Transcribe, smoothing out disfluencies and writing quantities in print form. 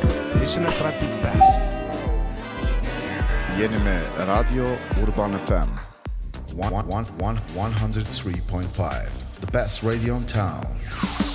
Ishë në trafik bes. Jeni me Radio Urban FM 103.5, the best radio in town.